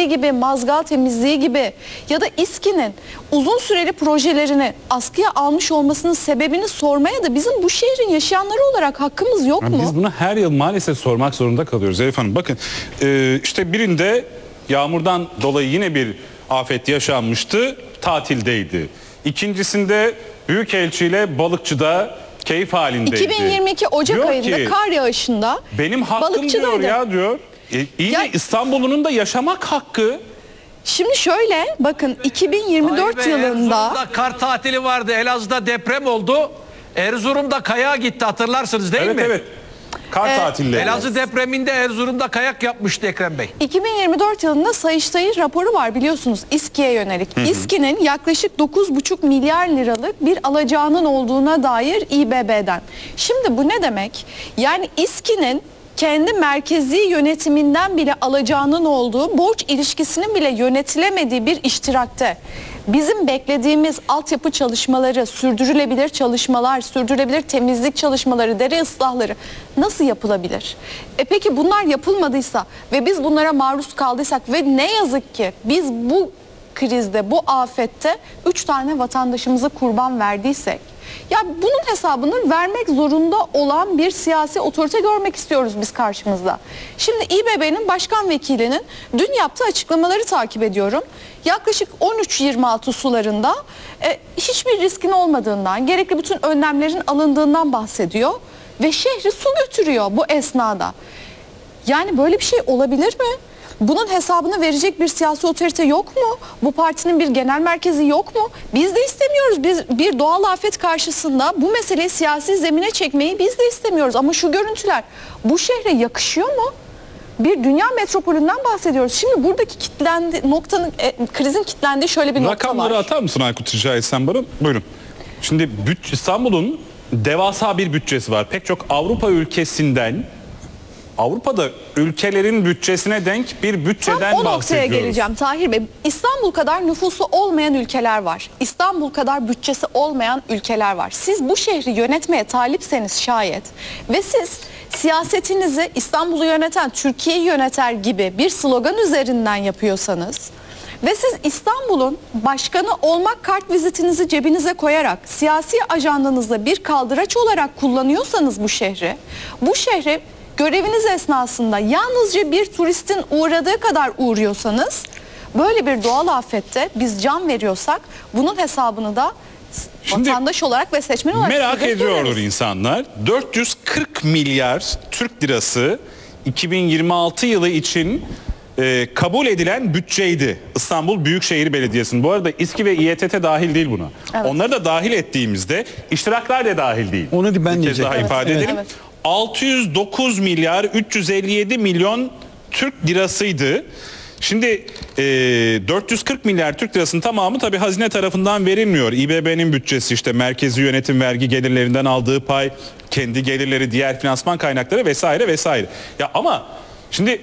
temizliği gibi, mazgal temizliği gibi ya da İSKİ'nin uzun süreli projelerini askıya almış olmasının sebebini sormaya da bizim bu şehrin yaşayanları olarak hakkımız yok mu? Biz bunu her yıl maalesef sormak zorunda kalıyoruz Elif Hanım. Bakın işte birinde yağmurdan dolayı yine bir afet yaşanmıştı, tatildeydi. İkincisinde Büyükelçi balıkçıda keyif halindeydi. 2022 Ocak diyor ayında ki, kar yağışında benim hakkım diyor ya diyor. İyi de İstanbul'un da yaşamak hakkı. Şimdi şöyle bakın 2024 yılında Erzurum'da kar tatili vardı. Elazığ'da deprem oldu. Erzurum'da kayağa gitti, hatırlarsınız değil mi? Evet. Kar tatilleri. Elazığ depreminde Erzurum'da kayak yapmıştı Ekrem Bey. 2024 yılında Sayıştay'ın raporu var biliyorsunuz İSKİ'ye yönelik. İSKİ'nin yaklaşık 9,5 milyar liralık bir alacağının olduğuna dair İBB'den. Şimdi bu ne demek? Yani İSKİ'nin kendi merkezi yönetiminden bile alacağının olduğu, borç ilişkisinin bile yönetilemediği bir iştirakte bizim beklediğimiz altyapı çalışmaları, sürdürülebilir çalışmalar, sürdürülebilir temizlik çalışmaları, dere ıslahları nasıl yapılabilir? Peki bunlar yapılmadıysa ve biz bunlara maruz kaldıysak ve ne yazık ki biz bu krizde, bu afette 3 tane vatandaşımızı kurban verdiysek, ya bunun hesabını vermek zorunda olan bir siyasi otorite görmek istiyoruz biz karşımızda. Şimdi İBB'nin başkan vekilinin dün yaptığı açıklamaları takip ediyorum. Yaklaşık 13-26 sularında hiçbir riskin olmadığından, gerekli bütün önlemlerin alındığından bahsediyor ve şehri su götürüyor bu esnada. Yani böyle bir şey olabilir mi? Bunun hesabını verecek bir siyasi otorite yok mu? Bu partinin bir genel merkezi yok mu? Biz de istemiyoruz. Biz bir doğal afet karşısında bu meseleyi siyasi zemine çekmeyi biz de istemiyoruz. Ama şu görüntüler bu şehre yakışıyor mu? Bir dünya metropolünden bahsediyoruz. Şimdi buradaki krizin kitlendiği şöyle bir nokta var. Rakamları atar mısın Aykut rica etsem bana? Buyurun. Şimdi İstanbul'un devasa bir bütçesi var. Pek çok Avrupa ülkesinden, Avrupa'da ülkelerin bütçesine denk bir bütçeden bahsediyoruz. Tam o noktaya bahsediyoruz. geleceğim Tahir Bey. İstanbul kadar nüfusu olmayan ülkeler var. İstanbul kadar bütçesi olmayan ülkeler var. Siz bu şehri yönetmeye talipseniz şayet ve siz siyasetinizi İstanbul'u yöneten, Türkiye'yi yöneter gibi bir slogan üzerinden yapıyorsanız ve siz İstanbul'un başkanı olmak kart vizitinizi cebinize koyarak siyasi ajandanızda bir kaldıraç olarak kullanıyorsanız bu şehri göreviniz esnasında yalnızca bir turistin uğradığı kadar uğruyorsanız, böyle bir doğal afette biz can veriyorsak bunun hesabını da vatandaş olarak ve seçmen olarak merak ediyordur sorarız. insanlar. 440 milyar Türk lirası 2026 yılı için kabul edilen bütçeydi İstanbul Büyükşehir Belediyesi'nin. Bu arada İSKİ ve İETT dahil değil buna. Evet. Onları da dahil ettiğimizde iştiraklar da dahil değil. Onu ben bir kez diyecektim. daha Evet, ifade evet. edelim. Evet. 609 milyar 357 milyon Türk lirasıydı. Şimdi 440 milyar Türk lirasının tamamı tabii hazine tarafından verilmiyor. İBB'nin bütçesi, işte merkezi yönetim vergi gelirlerinden aldığı pay, kendi gelirleri, diğer finansman kaynakları vesaire vesaire. Ya ama şimdi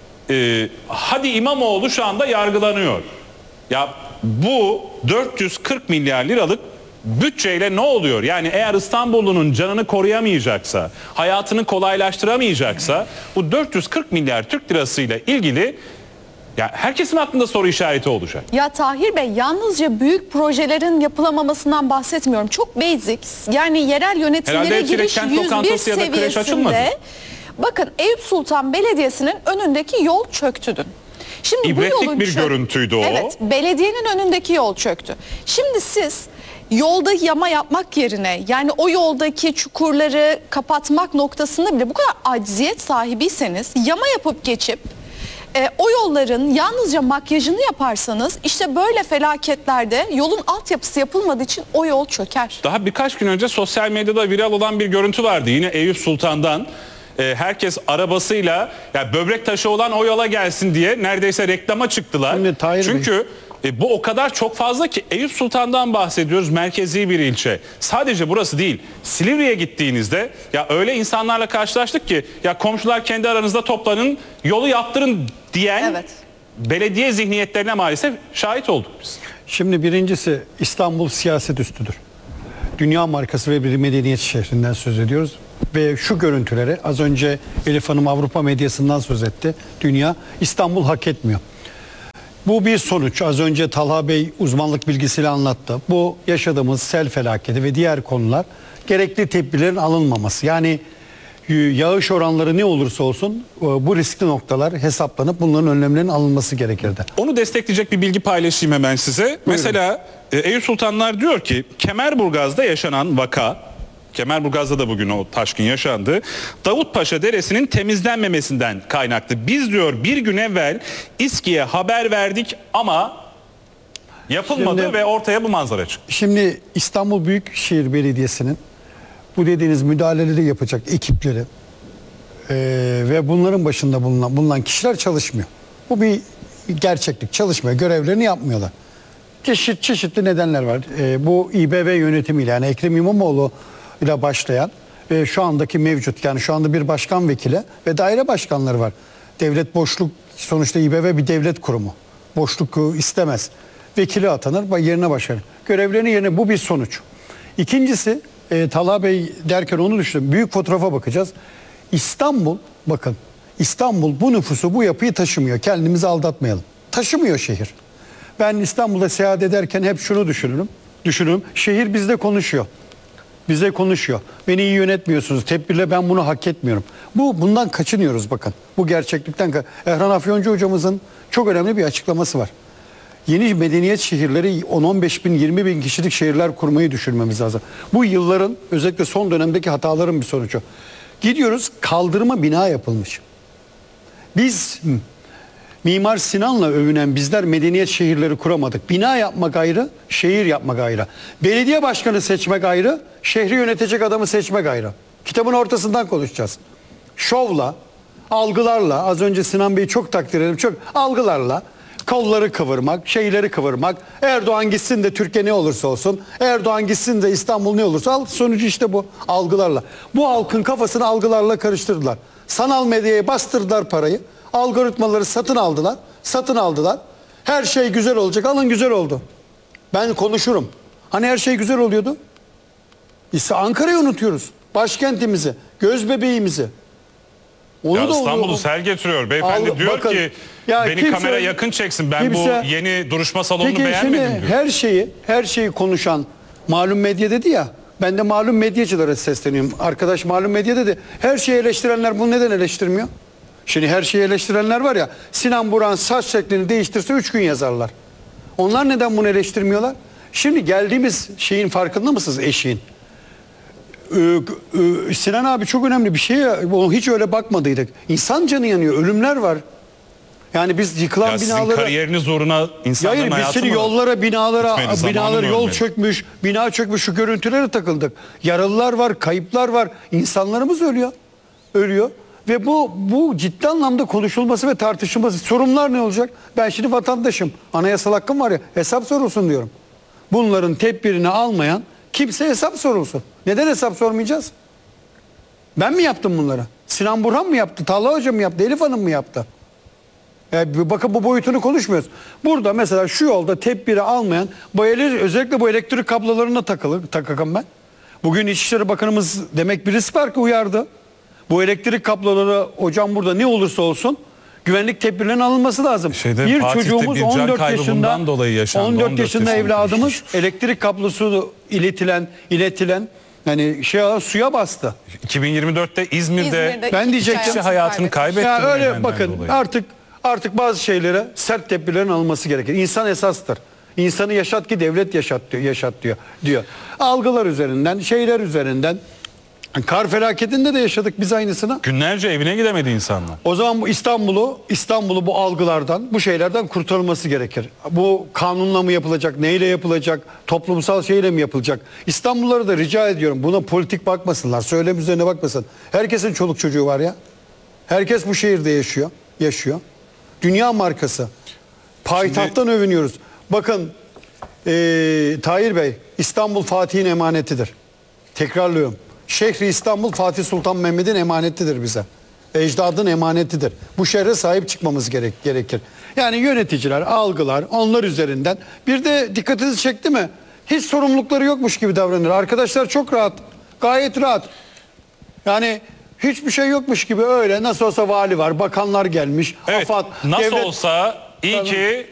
hadi İmamoğlu şu anda yargılanıyor. Ya bu 440 milyar liralık bütçeyle ne oluyor? Yani eğer İstanbul'un canını koruyamayacaksa, hayatını kolaylaştıramayacaksa bu 440 milyar Türk lirasıyla ilgili ya herkesin aklında soru işareti olacak. Ya Tahir Bey, yalnızca büyük projelerin yapılamamasından bahsetmiyorum. Çok basic, yani yerel yönetimlere Herhalde giriş kent 101 lokantası ya da kreş açılmadı. seviyesinde. Bakın Eyüp Sultan Belediyesi'nin önündeki yol çöktü dün. Şimdi İbretlik bu yolun bir görüntüydü o. Evet, belediyenin önündeki yol çöktü. Şimdi siz yolda yama yapmak yerine, yani o yoldaki çukurları kapatmak noktasında bile bu kadar acziyet sahibiyseniz, yama yapıp geçip o yolların yalnızca makyajını yaparsanız, işte böyle felaketlerde yolun altyapısı yapılmadığı için o yol çöker. Daha birkaç gün önce sosyal medyada viral olan bir görüntü vardı. Yine Eyüp Sultan'dan. Herkes arabasıyla ya böbrek taşı olan o yola gelsin diye neredeyse reklama çıktılar. Çünkü bu o kadar çok fazla ki. Eyüp Sultan'dan bahsediyoruz, merkezi bir ilçe. Sadece burası değil. Silivri'ye gittiğinizde ya öyle insanlarla karşılaştık ki ya komşular kendi aranızda toplanın, yolu yaptırın diyen belediye zihniyetlerine maalesef şahit olduk biz. Şimdi birincisi, İstanbul siyaset üstüdür. Dünya markası ve bir medeniyet şehrinden söz ediyoruz. Ve şu görüntüleri, az önce Elif Hanım Avrupa medyasından söz etti. Dünya, İstanbul hak etmiyor. Bu bir sonuç. Az önce Talha Bey uzmanlık bilgisiyle anlattı. Bu yaşadığımız sel felaketi ve diğer konular gerekli tedbirlerin alınmaması. Yani yağış oranları ne olursa olsun bu riskli noktalar hesaplanıp bunların önlemlerinin alınması gerekirdi. Onu destekleyecek bir bilgi paylaşayım hemen size. Mesela Eyüp Sultanlar diyor ki Kemerburgaz'da yaşanan vaka, Kemerburgaz'da da bugün o taşkın yaşandı. Davutpaşa Deresi'nin temizlenmemesinden kaynaklı. Biz diyor bir gün evvel İSKİ'ye haber verdik ama yapılmadı Şimdi- ve ortaya bu manzara çıktı. Şimdi İstanbul Büyükşehir Belediyesi'nin bu dediğiniz müdahaleleri yapacak ekipleri ve bunların başında bulunan kişiler çalışmıyor. Bu bir gerçeklik. Çalışmıyor. Görevlerini yapmıyorlar. Çeşitli nedenler var. Bu İBB yönetimiyle yani Ekrem İmamoğlu ile başlayan şu andaki mevcut yani şu anda bir başkan vekili ve daire başkanları var. Devlet boşluk sonuçta İBB bir devlet kurumu. Boşluk istemez. Vekili atanır yerine başlar. Görevlerini yerine bu bir sonuç. İkincisi Talha Bey derken onu düşündüm. Büyük fotoğrafa bakacağız. İstanbul bakın İstanbul bu nüfusu bu yapıyı taşımıyor. Kendimizi aldatmayalım. Taşımıyor şehir. Ben İstanbul'da seyahat ederken hep şunu düşünürüm. Şehir bizde konuşuyor. Bize konuşuyor. Beni iyi yönetmiyorsunuz. Tedbirle ben bunu hak etmiyorum. Bundan kaçınıyoruz bakın. Bu gerçeklikten. Erhan Afyoncu hocamızın çok önemli bir açıklaması var. Yeni medeniyet şehirleri 10-15 bin, 20 bin kişilik şehirler kurmayı düşünmemiz lazım. Bu yılların özellikle son dönemdeki hataların bir sonucu. Gidiyoruz kaldırıma bina yapılmış. Biz Mimar Sinan'la övünen bizler medeniyet şehirleri kuramadık. Bina yapmak ayrı, şehir yapmak ayrı. Belediye başkanı seçmek ayrı, şehri yönetecek adamı seçmek ayrı. Kitabın ortasından konuşacağız. Şovla, algılarla, az önce Sinan Bey'i çok takdir ederim, çok algılarla, kolları kıvırmak, şeyleri kıvırmak, Erdoğan gitsin de Türkiye ne olursa olsun, Erdoğan gitsin de İstanbul ne olursa al, sonucu işte bu algılarla. Bu halkın kafasını algılarla karıştırdılar. Sanal medyaya bastırdılar parayı. Algoritmaları satın aldılar. Her şey güzel olacak. Alın güzel oldu. Ben konuşurum. Hani her şey güzel oluyordu? İşte Ankara'yı unutuyoruz. Başkentimizi, göz bebeğimizi. Onu Ya da İstanbul'u sel getiriyor. Beyefendi diyor bakın, ki ya beni kamera yakın çeksin. Ben bu yeni duruşma salonunu Peki beğenmedim şimdi diyor. her şeyi konuşan malum medya dedi ya. Ben de malum medyacılara sesleniyorum. Arkadaş malum medya dedi. Her şeyi eleştirenler bunu neden eleştirmiyor? Şimdi her şeyi eleştirenler var ya. Sinan Burak'ın saç şeklini değiştirse 3 gün yazarlar. Onlar neden bunu eleştirmiyorlar? Şimdi geldiğimiz şeyin farkında mısınız eşiğin? Sinan abi çok önemli bir şey ya. Hiç öyle bakmadıydık. İnsan canı yanıyor. Ölümler var. Yani biz yıkılan Ya sizin binaları... kariyeriniz uğruna insanların Hayır biz hayatı şimdi mı? yollara, binalara yol ölmedi. çökmüş, bina çökmüş şu görüntülere takıldık. Yaralılar var, kayıplar var. İnsanlarımız ölüyor. Ve bu ciddi anlamda konuşulması ve tartışılması. Sorunlar ne olacak? Ben şimdi vatandaşım. Anayasal hakkım var ya, hesap sorulsun diyorum. Bunların tedbirini almayan kimse hesap sorulsun. Neden hesap sormayacağız? Ben mi yaptım bunları? Sinan Burhan mı yaptı? Talha Hoca mı yaptı? Elif Hanım mı yaptı? Bakın bu boyutunu konuşmuyoruz. Burada mesela şu yolda tedbiri almayan özellikle bu elektrik kablolarına takılın ben. Bugün İçişleri Bakanımız demek bir risk var ki uyardı. Bu elektrik kabloları hocam burada ne olursa olsun güvenlik tedbirlerinin alınması lazım. Bir Fatih'te çocuğumuz bir 14 yaşında bundan dolayı yaşandı. 14 yaşında evladımız elektrik kablosu iletilen yani suya bastı. 2024'te İzmir'de Ben iki diyecektim. kişi kişi hayatını kaybetti. Ya bu öyle nedenden bakın dolayı. artık bazı şeylere sert tedbirlerin alınması gerekir. İnsan esastır. İnsanı yaşat ki devlet yaşat diyor. Algılar üzerinden, şeyler üzerinden. Kar felaketinde de yaşadık biz aynısını. Günlerce evine gidemedi insanlar. O zaman bu İstanbul'u bu algılardan, bu şeylerden kurtarılması gerekir. Bu kanunla mı yapılacak, neyle yapılacak, toplumsal şeyle mi yapılacak? İstanbullulara da rica ediyorum buna politik bakmasınlar, söylem üzerine bakmasın. Herkesin çoluk çocuğu var ya. Herkes bu şehirde yaşıyor. Dünya markası. Payitahttan övünüyoruz. Bakın Tahir Bey, İstanbul Fatih'in emanetidir. Tekrarlıyorum. Şehri İstanbul Fatih Sultan Mehmet'in emanetidir bize. Ecdadın emanetidir. Bu şehre sahip çıkmamız gerekir. Yani yöneticiler, algılar, onlar üzerinden. Bir de dikkatinizi çekti mi? Hiç sorumlulukları yokmuş gibi davranır. Arkadaşlar çok rahat. Gayet rahat. Yani hiçbir şey yokmuş gibi öyle. Nasıl olsa vali var, bakanlar gelmiş. Evet, AFAD, nasıl devlet... olsa iyi ki